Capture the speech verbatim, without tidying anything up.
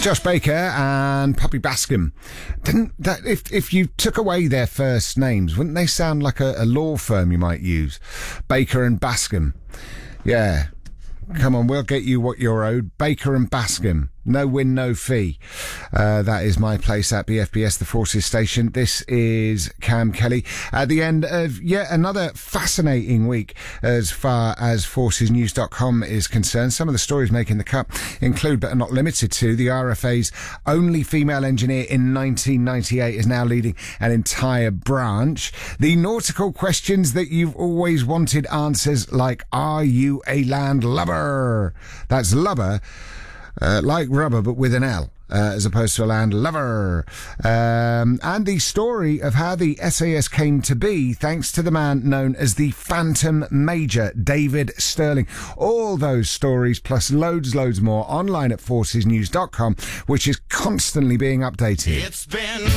Josh Baker and Puppy Bascom. Didn't that, if if you took away their first names, wouldn't they sound like a, a law firm you might use? Baker and Bascom. Yeah. Come on, we'll get you what you're owed. Baker and Bascom. No win, no fee. Uh, that is my place at B F B S, the Forces Station. This is Cam Kelly at the end of yet another fascinating week as far as forces news dot com is concerned. Some of the stories making the cut include, but are not limited to, the R F A's only female engineer in nineteen ninety-eight is now leading an entire branch. The nautical questions that you've always wanted answers, like, are you a land lubber? That's lubber. Uh, like rubber, but with an L, uh, as opposed to a land lover. Um, and the story of how the S A S came to be, thanks to the man known as the Phantom Major, David Sterling. All those stories, plus loads, loads more, online at forces news dot com, which is constantly being updated. It's been